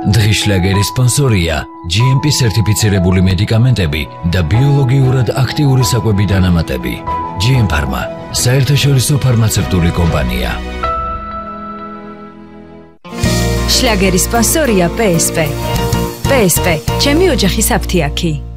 დღის შლაგერის სპონსორია GMP სერტიფიცირებული მედიკამენტები და ბიოლოგიურად აქტიური საკვები დანამატები. GM Pharma, საერთაშორისო ფარმაცევტული კომპანია. შლაგერის სპონსორია PSP. PSP, ჩემი ოჯახის აფთიაქი.